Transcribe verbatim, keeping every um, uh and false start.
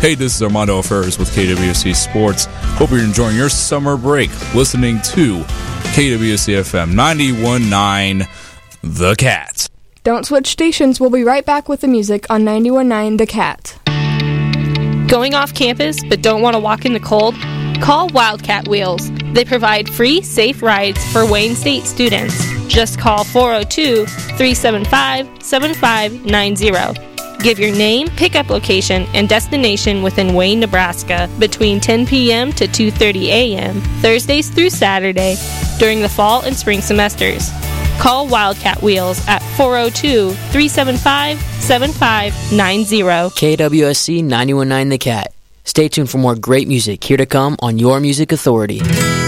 Hey, this is Armando Ferris with K W C Sports. Hope you're enjoying your summer break listening to K W C F M ninety-one point nine The Cat. Don't switch stations. We'll be right back with the music on ninety-one point nine The Cat. Going off campus but don't want to walk in the cold? Call Wildcat Wheels. They provide free, safe rides for Wayne State students. Just call four oh two, three seven five, seven five nine zero. Give your name, pickup location, and destination within Wayne, Nebraska between ten p.m. to two thirty a.m. Thursdays through Saturday during the fall and spring semesters. Call Wildcat Wheels at four oh two, three seven five, seven five nine zero. K W S C ninety-one point nine The Cat. Stay tuned for more great music here to come on Your Music Authority.